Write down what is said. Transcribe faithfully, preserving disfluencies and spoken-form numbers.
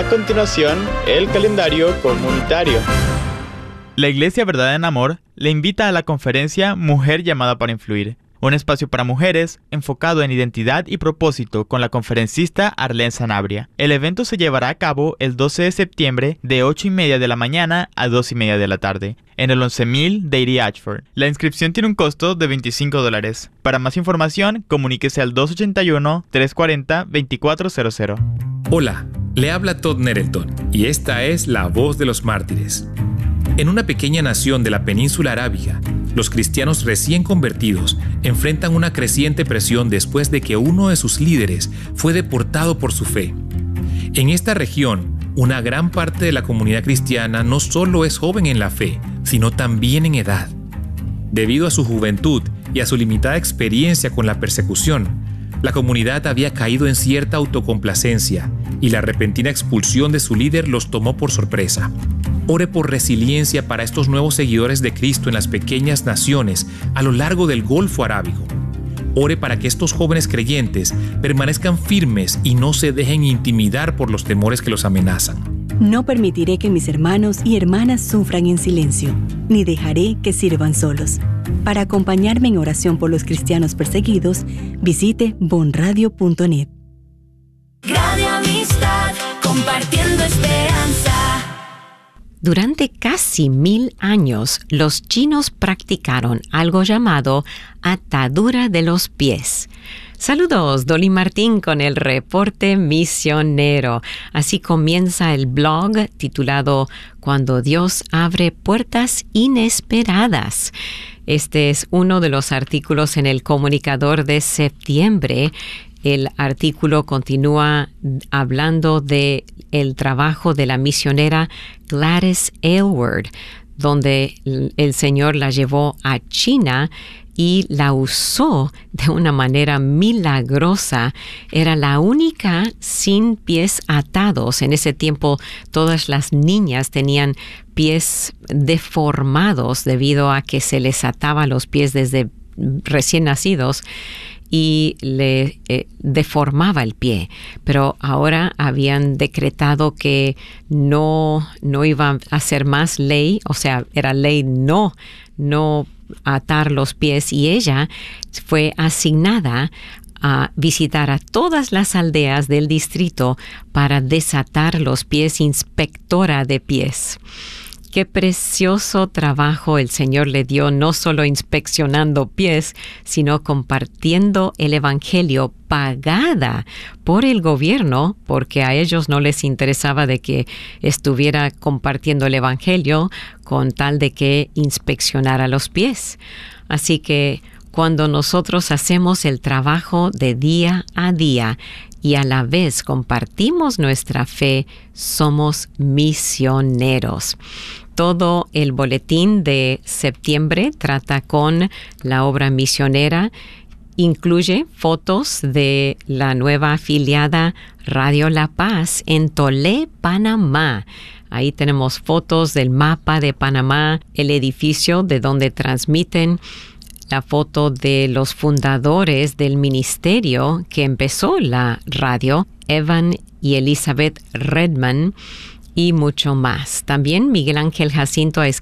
A continuación, el calendario comunitario. La Iglesia Verdad en Amor le invita a la conferencia Mujer llamada para influir, un espacio para mujeres enfocado en identidad y propósito con la conferencista Arlene Sanabria. El evento se llevará a cabo el doce de septiembre de ocho y media de la mañana a dos y media de la tarde, en el once mil Dairy Ashford. La inscripción tiene un costo de veinticinco dólares. Para más información, comuníquese al dos ochenta y uno, trescientos cuarenta, veinticuatro cero cero. Hola, le habla Todd Nettleton y esta es La Voz de los Mártires. En una pequeña nación de la península arábiga, los cristianos recién convertidos enfrentan una creciente presión después de que uno de sus líderes fue deportado por su fe. En esta región, una gran parte de la comunidad cristiana no solo es joven en la fe, sino también en edad. Debido a su juventud y a su limitada experiencia con la persecución, la comunidad había caído en cierta autocomplacencia y la repentina expulsión de su líder los tomó por sorpresa. Ore por resiliencia para estos nuevos seguidores de Cristo en las pequeñas naciones a lo largo del Golfo Arábigo. Ore para que estos jóvenes creyentes permanezcan firmes y no se dejen intimidar por los temores que los amenazan. No permitiré que mis hermanos y hermanas sufran en silencio, ni dejaré que sirvan solos. Para acompañarme en oración por los cristianos perseguidos, visite bon radio punto net. Radio Amistad, compartiendo esperanza. Durante casi mil años, los chinos practicaron algo llamado atadura de los pies. Saludos, Dolly Martín con el reporte misionero. Así comienza el blog titulado Cuando Dios abre puertas inesperadas. Este es uno de los artículos en el Comunicador de septiembre. El artículo continúa hablando de el trabajo de la misionera Gladys Aylward, donde el Señor la llevó a China y la usó de una manera milagrosa. Era la única sin pies atados. En ese tiempo todas las niñas tenían pies deformados debido a que se les ataba los pies desde recién nacidos y le eh, deformaba el pie. Pero ahora habían decretado que no, no iba a ser más ley, o sea, era ley no, no atar los pies, y ella fue asignada a visitar a todas las aldeas del distrito para desatar los pies, inspectora de pies. Qué precioso trabajo el Señor le dio, no solo inspeccionando pies, sino compartiendo el evangelio pagada por el gobierno, porque a ellos no les interesaba de que estuviera compartiendo el evangelio con tal de que inspeccionara los pies. Así que cuando nosotros hacemos el trabajo de día a día y a la vez compartimos nuestra fe, somos misioneros. Todo el boletín de septiembre trata con la obra misionera. Incluye fotos de la nueva afiliada Radio La Paz en Tolé, Panamá. Ahí tenemos fotos del mapa de Panamá, el edificio de donde transmiten, la foto de los fundadores del ministerio que empezó la radio, Evan y Elizabeth Redman, y mucho más. También Miguel Ángel Jacinto ha